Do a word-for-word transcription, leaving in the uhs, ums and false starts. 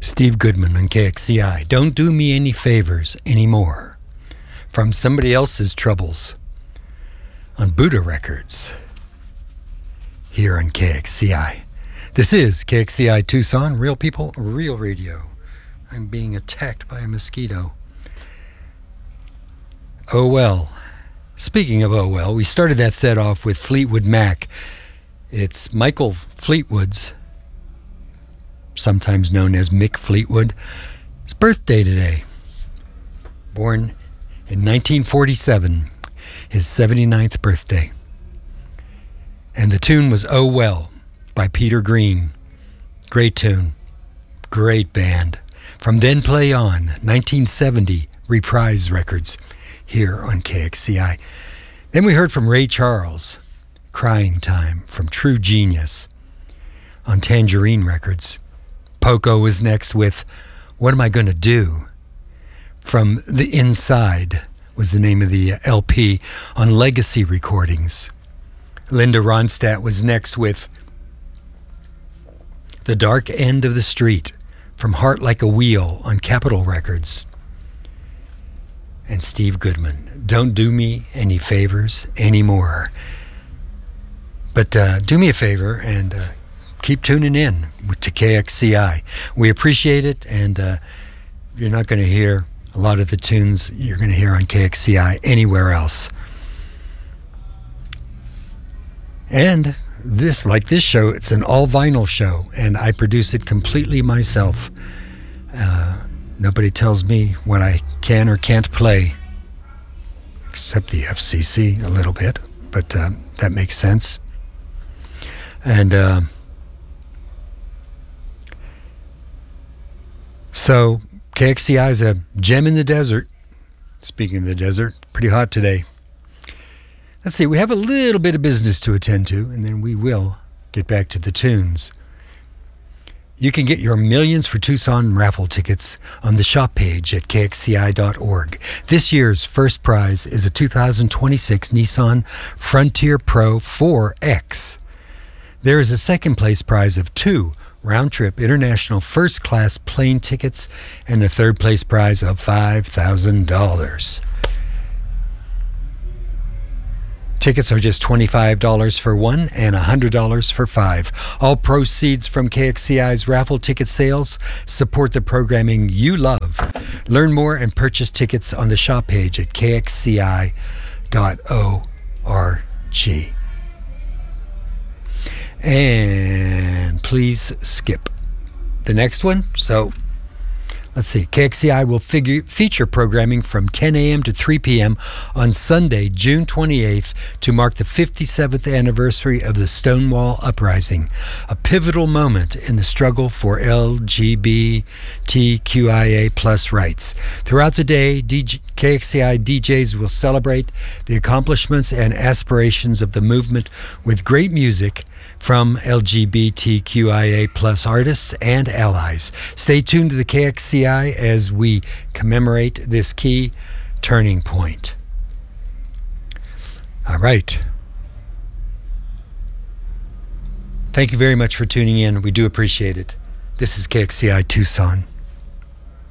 Steve Goodman on K X C I. Don't do me any favors anymore. From Somebody Else's Troubles on Buddha Records here on K X C I. This is K X C I Tucson, real people, real radio. I'm being attacked by a mosquito. Oh well. Speaking of oh well, we started that set off with Fleetwood Mac. It's Michael Fleetwood's, sometimes known as Mick Fleetwood, his birthday today. Born in nineteen forty-seven, his seventy-ninth birthday. And the tune was Oh Well by Peter Green. Great tune. Great band. From Then Play On, nineteen seventy, Reprise Records, here on K X C I. Then we heard from Ray Charles, Crying Time, from True Genius, on Tangerine Records. Poco was next with What Am I Gonna Do? From The Inside was the name of the L P on Legacy Recordings. Linda Ronstadt was next with The Dark End of the Street from Heart Like a Wheel on Capitol Records. And Steve Goodman, Don't Do Me Any Favors Anymore. But uh, do me a favor and uh, keep tuning in to K X C I. We appreciate it, and uh, you're not going to hear a lot of the tunes you're going to hear on K X C I anywhere else. And this, like this show, it's an all-vinyl show, and I produce it completely myself. Uh, nobody tells me what I can or can't play, except the F C C a little bit, but uh, that makes sense. And uh, so K X C I is a gem in the desert. Speaking of the desert, pretty hot today. Let's see, we have a little bit of business to attend to, and then we will get back to the tunes. You can get your Millions for Tucson raffle tickets on the shop page at K X C I dot org. This year's first prize is a two thousand twenty-six Nissan Frontier Pro four X. There is a second place prize of two round-trip international first-class plane tickets and a third place prize of five thousand dollars. Tickets are just twenty-five dollars for one and one hundred dollars for five. All proceeds from K X C I's raffle ticket sales support the programming you love. Learn more and purchase tickets on the shop page at K X C I dot org. And please skip the next one. So let's see. K X C I will figure, feature programming from ten a.m. to three p.m. on Sunday, June twenty-eighth, to mark the fifty-seventh anniversary of the Stonewall Uprising, a pivotal moment in the struggle for L G B T Q I A plus rights. Throughout the day, D J, K X C I D Js will celebrate the accomplishments and aspirations of the movement with great music from L G B T Q I A plus artists and allies. Stay tuned to the K X C I as we commemorate this key turning point. All right. Thank you very much for tuning in. We do appreciate it. This is K X C I Tucson.